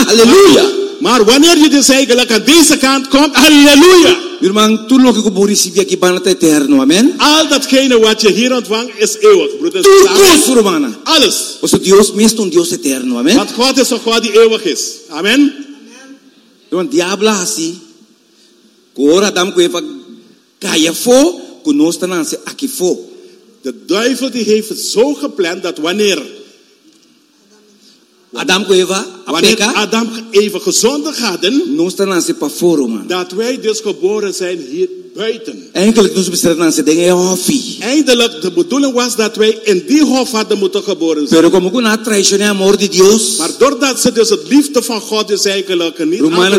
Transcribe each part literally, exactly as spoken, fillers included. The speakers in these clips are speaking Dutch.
Halleluja. Maar wanneer je dus eigenlijk aan deze kant komt, halleluja. Irmão, tudo que eu recebi aqui para het eterno, amen. Al datgene wat je hier ontvangt is eeuwig, broeders. Tudo, Romana. Alles. O seu Deus mesmo um Deus eterno, amen. Want God is een God die eeuwig is. Amen. Want diablo assim, agora Adam com Eva caia fo, conosco não se aqui fo. De duivel die heeft het zo gepland dat wanneer Adam com Eva, wanneer Adam even gezondigd hadden, nós não se para fora, man. Dat wij dus geboren zijn hier buiten. Eigenlijk dus besteden aan ze dingen hofi. Eindelijk de bedoeling was dat wij in die hof hadden moeten geboren zijn. Pero como que na traición e amor de Dios. Maar doordat ze dus het liefde van God dus eigenlijk niet aangenomen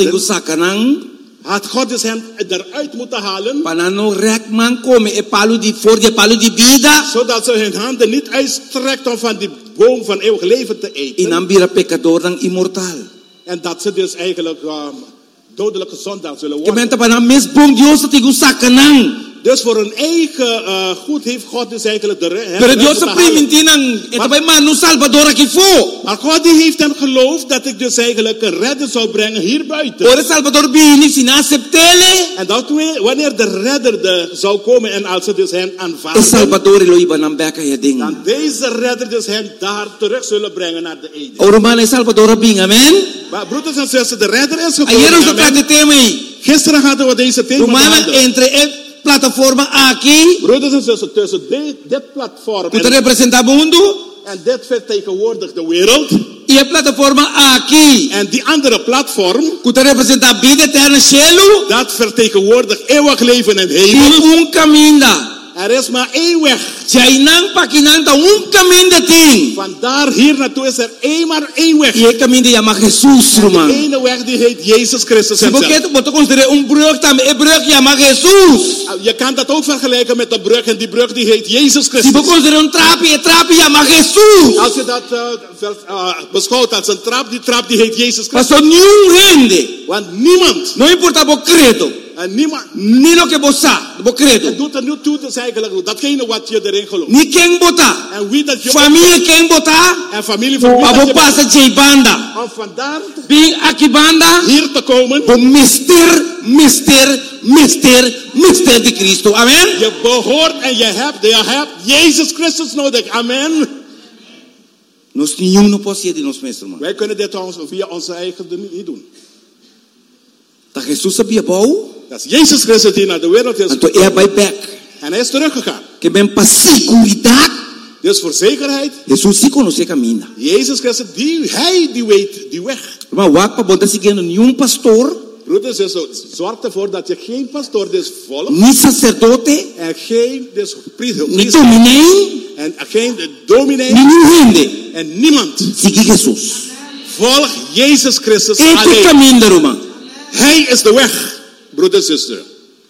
hadden, had God dus hen eruit moeten halen. Panano rekman come e palo di voor de palo di vida. Zodat ze hun handen niet uitstrekt om van die boom van eeuwig leven te eten. In ambira pecador dan immortal. En dat ze dus eigenlijk um, dodelijke zondaar zullen worden. Kementa panam mes bom Dios te gusakanang. Dus voor een eigen uh, goed heeft God dus eigenlijk de recht. Pero Dios se permitinang ito ba manu Salvador aqui fo. Maar God die heeft hem geloofd dat ik dus eigenlijk een redder zou brengen hier buiten. Ore Salvador bini sinacceptele. En dat wanneer de redder de zou komen en als ze dus hen aanvaarden. Salvador lo iba nam beka ya ding. Dan deze redder dus hen daar terug zullen brengen naar de Eden. Oromane Salvador bing, amen. Maar broeders en zussen, de redder is gekomen. Ayer ons praat thema. Gisteren hadden we deze thema. Romana entre plataforma aqui. Broeders en zussen, tussen dit, dit platform en, representa mundo, en dit vertegenwoordigt de wereld. E a plataforma aqui. En die andere platform, que representa vida eterna cielo, dat vertegenwoordigt eeuwig leven en hemel. Um caminho. Er is maar één weg. Jainang pakinanta um caminho de ting. Vandaar hier naartoe is er één maar één weg. E caminho de chama Jesus, irmão. De ene weg die heet Jezus Christus zelf. Porque você considera um brug também, é brug chama Jesus. Je kan dat ook vergelijken met de brug en die brug die heet Jezus Christus. Se você considera um trap, é trap chama Jesus. Als je dat uh, uh, beschouwt als een trap, die trap die heet Jezus Christus. Pastor nenhum rende. Want niemand. Não importa o credo. En niemand. Ni lo que você, o credo. Het doet er niet toe, dus eigenlijk datgene wat je erin gelooft. Ni quem botar. En wie dat je. Familie quem botar. En familie van wie dat je. Passa de banda. Om vandaar. Bing aqui banda. Hier te komen. O mister, mister, mister, mister de Cristo. Amen. Je behoort en je hebt, je hebt Jezus Christus nodig. Amen. Nós nenhum não pode ser de nós mesmos. Wij kunnen dit via onze eigen niet doen. Dat Jesus sabia bom. Dat is Jezus Christus die naar de wereld is gekomen. En hij back. En hij is teruggegaan. Que ben para seguridade. Dus voor zekerheid. Jesus se conhece caminho. Jezus Christus die hij die weet die weg. Maar wat pa bonta seguindo nenhum pastor. Broeders, zorg ervoor dat je geen pastor dus volgt. Niet sacerdote. En geen dus priester. Niet dominee. En geen dominee. Niemand. En niemand. Sigue Jesus. Volg Jezus Christus alleen. Este caminho, Roma. Hij is de weg, broeder en zuster.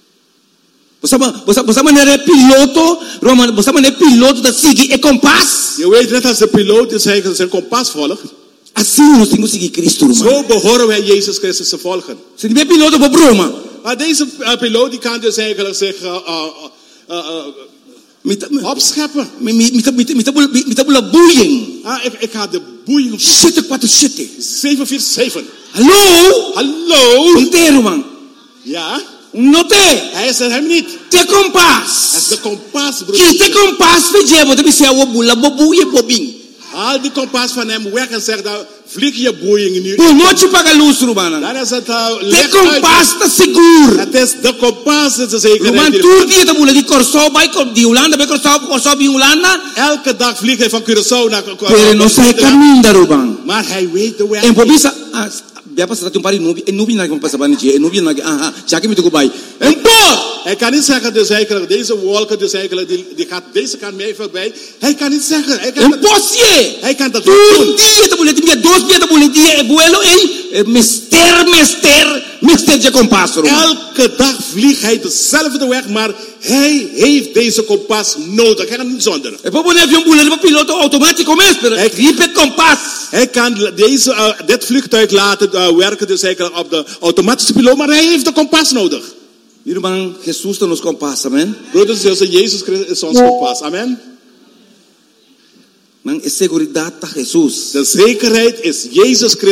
Você você maneira piloto, Roma, você maneira piloto dat sigue e kompas. Je weet net als de piloot die zijn, zijn kompas volgt. Assim nós temos que seguir Cristo, Roma. Zo behoren wij Jezus Christus te volgen. Se niet piloto voor Roma. Maar deze uh, piloot die kan dus eigenlijk zich uh, uh, uh, uh, met, opscheppen. Met met met met met de boeien. Ah, ik, ik ga de boeien. Shit, wat is shit? zeven vier zeven. Hallo? Hallo? Inteiro, man. Ja? Note. Hij is er hem niet. Te kompas. Het is de kompas, broer. Ki te kompas vejebo te bisia wo bula bobuye bobing. Haal die kompas van hem weg en zeg dan vlieg je boeing nu. Por noite paga luz, Rubana. Dan is het uh, te kompas te seguro. Het is de kompas, het is zeker. Ruban tour dia te bula di Curaçao bij di Holanda bij Curaçao Curaçao bij Holanda. Elke dag vlieg hij van Curaçao naar Curaçao. Pero no se camina, Ruban. Maar hij weet de weg. En pobisa Dia pas dat umpari nubi, en nubi nagi pas abani je, en nubi nagi aha, jaki mi tukubai. En por! Hij kan niet zeggen dus eigenlijk deze wolken dus eigenlijk die, die gaat deze kant mee voorbij. Hij kan niet zeggen. Hij kan en dat, posie. Hij kan dat doen. Un dia te boletim dia dos dia te boletim e vuelo ei mister mister mister je compasso. Elke dag vliegt hij dezelfde weg, maar hij heeft deze kompas nodig. Hij kan niet zonder. E poi un avion boletim piloto automatico mes per ripe kompas. Hij kan deze uh, dit vliegtuig laten uh, werken dus eigenlijk op de automatische piloot, maar hij heeft de kompas nodig. Irmão, Jesus te nos kompas, amen. Broeders en zussen, Jezus Christus is ons kompas, amen. Man, is seguridad ta Jesus. De zekerheid is Jezus Christus.